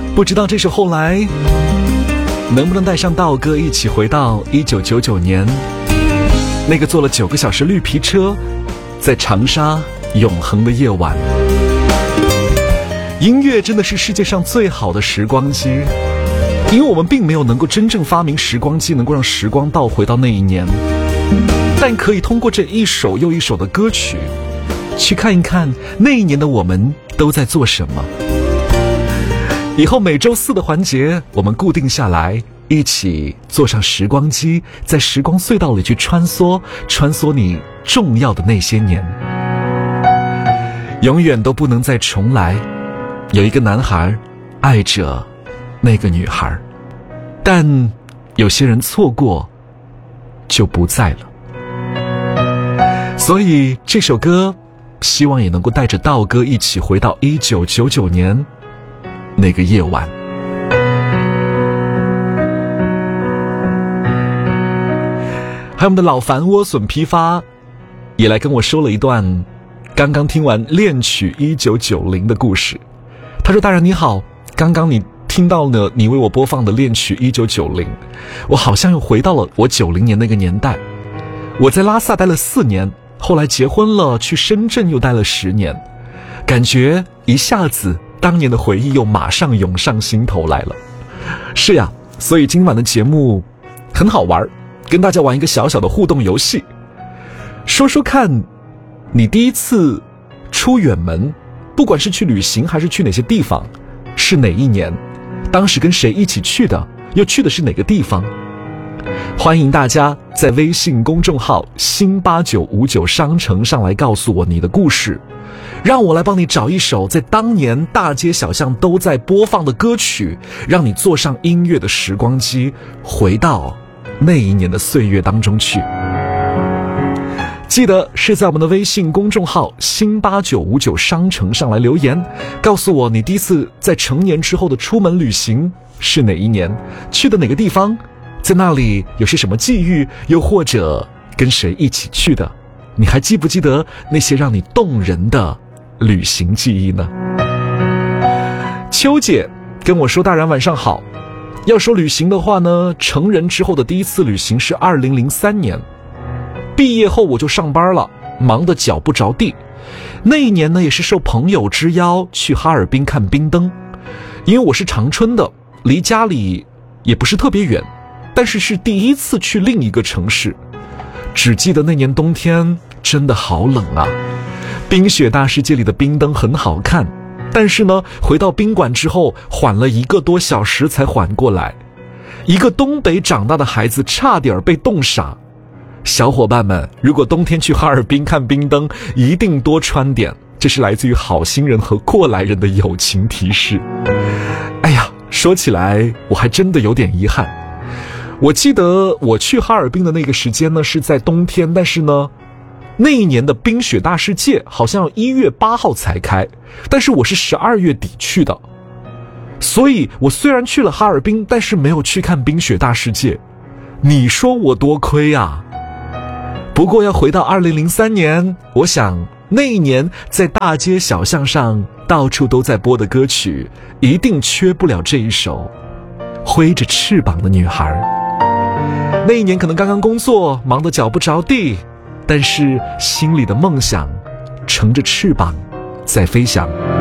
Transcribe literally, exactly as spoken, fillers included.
不知道这首后来能不能带上道哥一起回到一九九九年，那个坐了九个小时绿皮车在长沙永恒的夜晚。音乐真的是世界上最好的时光机，因为我们并没有能够真正发明时光机能够让时光倒回到那一年，但可以通过这一首又一首的歌曲去看一看那一年的我们都在做什么。以后每周四的环节我们固定下来，一起坐上时光机，在时光隧道里去穿梭，穿梭你重要的那些年。永远都不能再重来，有一个男孩爱着那个女孩，但有些人错过就不在了。所以这首歌希望也能够带着道哥一起回到一九九九年那个夜晚。还有我们的老樊莴笋批发也来跟我说了一段刚刚听完恋曲一九九零的故事。他说，大人你好，刚刚你听到了你为我播放的恋曲一九九零，我好像又回到了我九零年那个年代。我在拉萨待了四年，后来结婚了，去深圳又待了十年，感觉一下子当年的回忆又马上涌上心头来了。是呀，所以今晚的节目很好玩，跟大家玩一个小小的互动游戏，说说看你第一次出远门，不管是去旅行还是去哪些地方，是哪一年，当时跟谁一起去的，又去的是哪个地方。欢迎大家在微信公众号新八九五九商城上来告诉我你的故事，让我来帮你找一首在当年大街小巷都在播放的歌曲，让你坐上音乐的时光机，回到那一年的岁月当中去。记得是在我们的微信公众号新八九五九商城上来留言，告诉我你第一次在成年之后的出门旅行是哪一年，去的哪个地方，在那里有些什么际遇，又或者跟谁一起去的。你还记不记得那些让你动人的旅行记忆呢？秋姐跟我说，大人晚上好，要说旅行的话呢，成人之后的第一次旅行是二零零三年，毕业后我就上班了，忙得脚不着地。那一年呢，也是受朋友之邀去哈尔滨看冰灯。因为我是长春的，离家里也不是特别远，但是是第一次去另一个城市。只记得那年冬天真的好冷啊，冰雪大世界里的冰灯很好看，但是呢，回到宾馆之后缓了一个多小时才缓过来。一个东北长大的孩子差点被冻傻。小伙伴们，如果冬天去哈尔滨看冰灯，一定多穿点，这是来自于好心人和过来人的友情提示。哎呀，说起来我还真的有点遗憾。我记得我去哈尔滨的那个时间呢是在冬天，但是呢那一年的冰雪大世界好像一月八号才开，但是我是十二月底去的，所以我虽然去了哈尔滨，但是没有去看冰雪大世界。你说我多亏啊。不过要回到二零零三年，我想那一年在大街小巷上到处都在播的歌曲，一定缺不了这一首挥着翅膀的女孩。那一年可能刚刚工作，忙得脚不着地，但是心里的梦想乘着翅膀在飞翔。